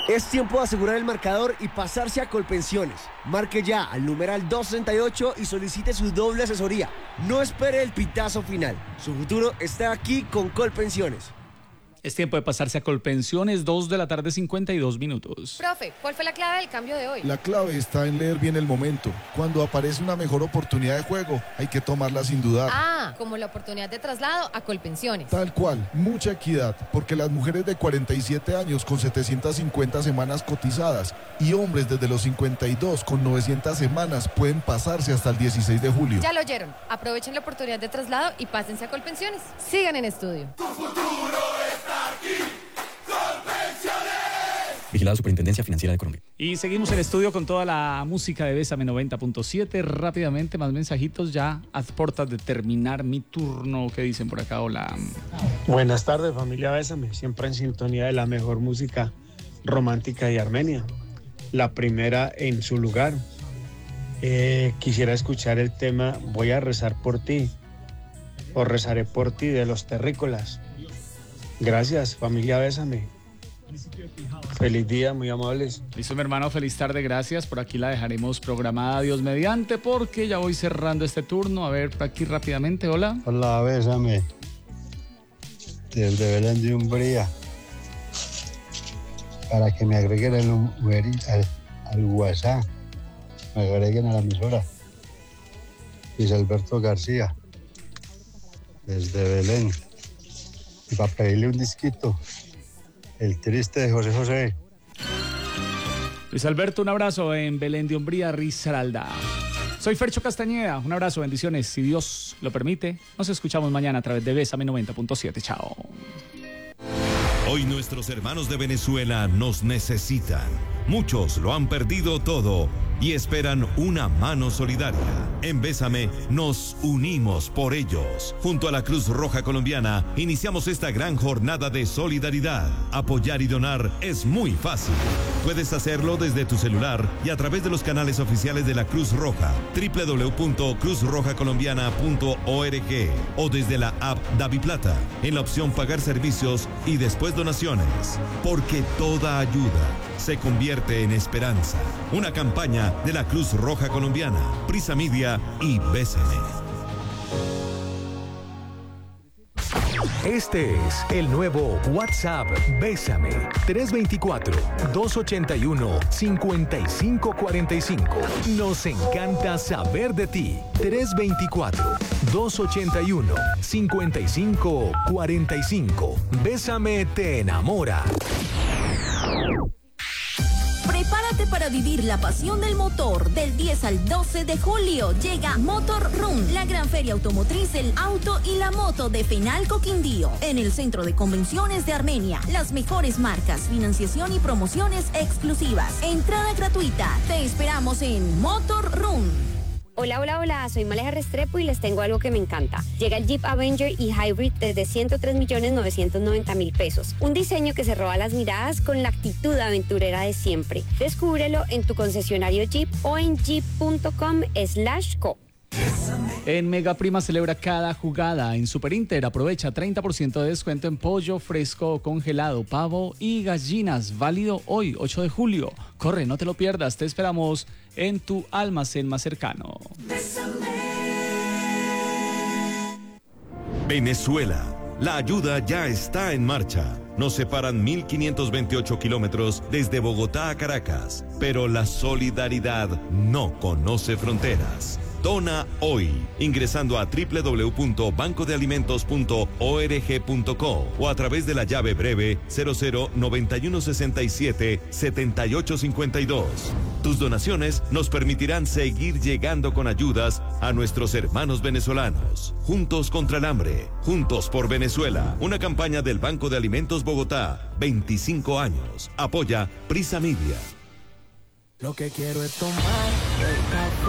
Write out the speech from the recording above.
Es tiempo de asegurar el marcador y pasarse a Colpensiones. Marque ya al numeral 268 y solicite su doble asesoría. No espere el pitazo final. Su futuro está aquí con Colpensiones. Es tiempo de pasarse a Colpensiones, 2:52 p.m. Profe, ¿cuál fue la clave del cambio de hoy? La clave está en leer bien el momento. Cuando aparece una mejor oportunidad de juego, hay que tomarla sin dudar. Ah, como la oportunidad de traslado a Colpensiones. Tal cual, mucha equidad, porque las mujeres de 47 años con 750 semanas cotizadas y hombres desde los 52 con 900 semanas pueden pasarse hasta el 16 de julio. Ya lo oyeron. Aprovechen la oportunidad de traslado y pásense a Colpensiones. Sigan en estudio. Tu futuro está aquí. Colpensiones. Vigilada Superintendencia Financiera de Colombia. Y seguimos en estudio con toda la música de Bésame 90.7. Rápidamente, más mensajitos ya a puertas de terminar mi turno. ¿Qué dicen por acá? Hola. Buenas tardes, familia Bésame. Siempre en sintonía de la mejor música romántica de Armenia. La primera en su lugar. Quisiera escuchar el tema Voy a rezar por ti o Rezaré por ti de Los Terrícolas. Gracias, familia Bésame. Feliz día, muy amables. Listo, mi hermano, feliz tarde, gracias. Por aquí la dejaremos programada, Dios mediante, porque ya voy cerrando este turno. A ver, por aquí rápidamente, hola. Hola, Bésame. Desde Belén de Umbría. Para que me agreguen al WhatsApp. Me agreguen a la emisora. Luis Alberto García. Desde Belén. Y para pedirle un disquito. El triste de José José. Luis Alberto, un abrazo en Belén de Umbría, Risaralda. Soy Fercho Castañeda, un abrazo, bendiciones. Si Dios lo permite, nos escuchamos mañana a través de Bésame 90.7. Chao. Hoy nuestros hermanos de Venezuela nos necesitan. Muchos lo han perdido todo y esperan una mano solidaria. En Bésame nos unimos por ellos. Junto a la Cruz Roja Colombiana iniciamos esta gran jornada de solidaridad. Apoyar y donar es muy fácil. Puedes hacerlo desde tu celular y a través de los canales oficiales de la Cruz Roja, www.cruzrojacolombiana.org o desde la app DaviPlata en la opción Pagar servicios y después donaciones. Porque toda ayuda se convierte en esperanza. Una campaña de la Cruz Roja Colombiana, Prisa Media y Bésame. Este es el nuevo WhatsApp Bésame 324-281-5545. Nos encanta saber de ti. 324-281-5545. Bésame te enamora. Prepárate para vivir la pasión del motor. Del 10 al 12 de julio llega Motor Run, la gran feria automotriz del auto y la moto de Fenalco Quindío, en el Centro de Convenciones de Armenia. Las mejores marcas, financiación y promociones exclusivas. Entrada gratuita. Te esperamos en Motor Run. Hola, soy Maleja Restrepo y les tengo algo que me encanta. Llega el Jeep Avenger y Hybrid desde 103.990.000 pesos. Un diseño que se roba las miradas con la actitud aventurera de siempre. Descúbrelo en tu concesionario Jeep o en jeep.com/co. En Mega Prima celebra cada jugada. En Super Inter aprovecha 30% de descuento en pollo fresco, congelado, pavo y gallinas. Válido hoy, 8 de julio. Corre, no te lo pierdas. Te esperamos en tu almacén más cercano. Venezuela. La ayuda ya está en marcha. Nos separan 1.528 kilómetros desde Bogotá a Caracas, pero la solidaridad no conoce fronteras. Dona hoy, ingresando a www.bancodealimentos.org.co o a través de la llave breve 0091677852. Tus donaciones nos permitirán seguir llegando con ayudas a nuestros hermanos venezolanos. Juntos contra el hambre, juntos por Venezuela. Una campaña del Banco de Alimentos Bogotá, 25 años. Apoya Prisa Media. Lo que quiero es tomar el café